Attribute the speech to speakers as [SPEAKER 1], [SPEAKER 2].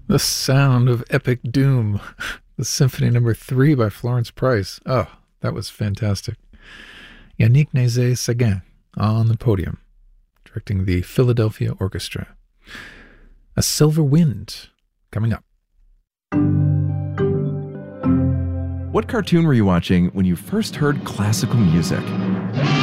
[SPEAKER 1] The sound of epic doom. The Symphony Number 3 by Florence Price. Oh, that was fantastic. Yannick Nézet-Séguin on the podium, directing the Philadelphia Orchestra. A Silver Wind coming up.
[SPEAKER 2] What cartoon were you watching when you first heard classical music?